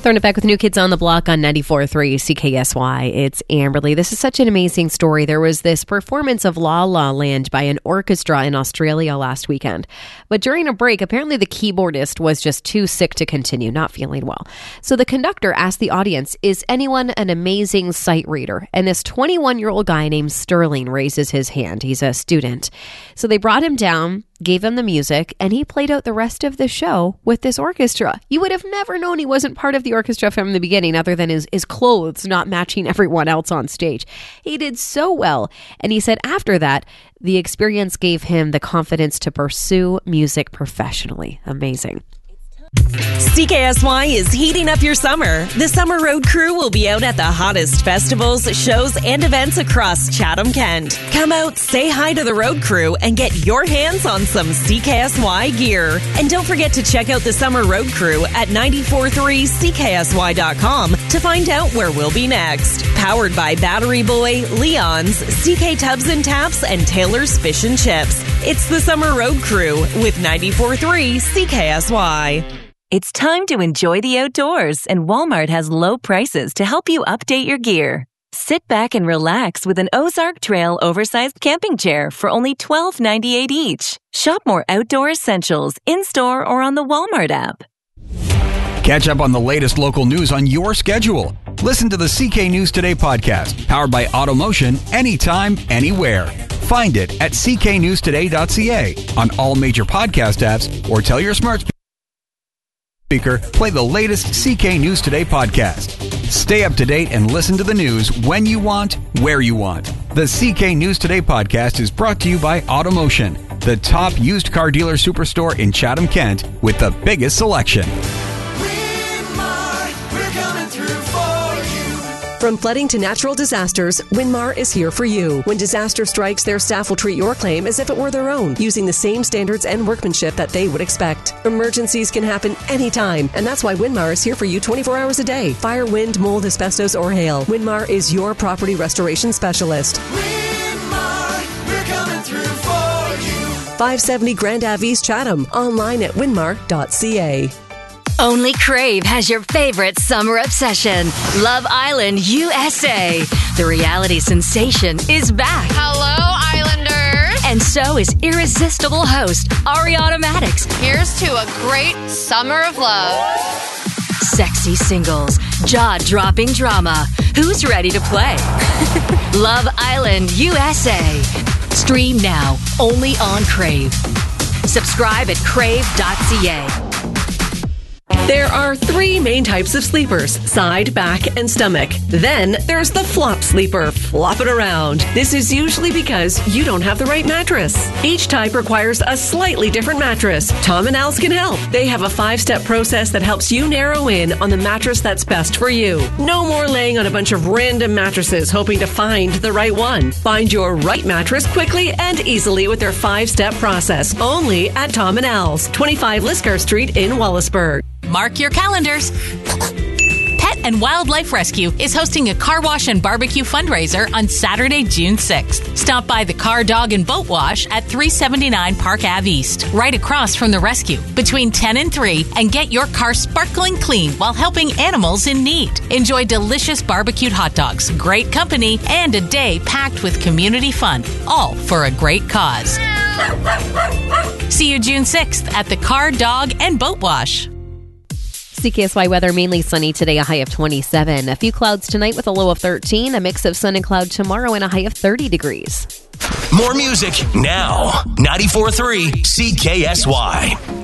Throwing it back with New Kids on the Block on 94.3 CKSY. It's Amberly. This is such an amazing story. There was this performance of La La Land by an orchestra in Australia last weekend. But during a break, apparently the keyboardist was just too sick to continue, not feeling well. So the conductor asked the audience, is anyone an amazing sight reader? And this 21-year-old guy named Sterling raises his hand. He's a student. So they brought him down, gave him the music, and he played out the rest of the show with this orchestra. You would have never known he wasn't part of the orchestra from the beginning, other than his clothes not matching everyone else on stage. He did so well, and he said after that, the experience gave him the confidence to pursue music professionally. Amazing. CKSY is heating up your summer. The Summer Road Crew will be out at the hottest festivals, shows, and events across Chatham-Kent. Come out, say hi to the Road Crew, and get your hands on some CKSY gear. And don't forget to check out the Summer Road Crew at 943CKSY.com to find out where we'll be next. Powered by Battery Boy, Leon's, CK Tubs and Taps, and Taylor's Fish and Chips. It's the Summer Road Crew with 94.3 CKSY. It's time to enjoy the outdoors, and Walmart has low prices to help you update your gear. Sit back and relax with an Ozark Trail oversized camping chair for only $12.98 each. Shop more outdoor essentials in-store or on the Walmart app. Catch up on the latest local news on your schedule. Listen to the CK News Today podcast, powered by Automotion, anytime, anywhere. Find it at cknewstoday.ca on all major podcast apps, or tell your smart speaker, play the latest CK News Today podcast. Stay up to date and listen to the news when you want, where you want. The CK News Today podcast is brought to you by Automotion, the top used car dealer superstore in Chatham-Kent with the biggest selection. From flooding to natural disasters, Winmar is here for you. When disaster strikes, their staff will treat your claim as if it were their own, using the same standards and workmanship that they would expect. Emergencies can happen anytime, and that's why Winmar is here for you 24 hours a day. Fire, wind, mold, asbestos, or hail. Winmar is your property restoration specialist. Winmar, we're coming through for you. 570 Grand Ave East Chatham. Online at winmar.ca. Only Crave has your favorite summer obsession, Love Island USA. The reality sensation is back. Hello, Islanders. And so is irresistible host Ariana Maddox. Here's to a great summer of love. Sexy singles, jaw-dropping drama. Who's ready to play? Love Island USA. Stream now, only on Crave. Subscribe at crave.ca. There are three main types of sleepers: side, back, and stomach. Then there's the flop sleeper, flop it around. This is usually because you don't have the right mattress. Each type requires a slightly different mattress. Tom and Al's can help. They have a 5-step process that helps you narrow in on the mattress that's best for you. No more laying on a bunch of random mattresses hoping to find the right one. Find your right mattress quickly and easily with their 5-step process. Only at Tom and Al's, 25 Liscar Street in Wallaceburg. Mark your calendars. Pet and Wildlife Rescue is hosting a car wash and barbecue fundraiser on Saturday, June 6th. Stop by the Car, Dog, and Boat Wash at 379 Park Ave East, right across from the rescue, between 10 and 3, and get your car sparkling clean while helping animals in need. Enjoy delicious barbecued hot dogs, great company, and a day packed with community fun, all for a great cause. See you June 6th at the Car, Dog, and Boat Wash. CKSY weather, mainly sunny today, a high of 27. A few clouds tonight with a low of 13. A mix of sun and cloud tomorrow and a high of 30 degrees. More music now. 94.3 CKSY.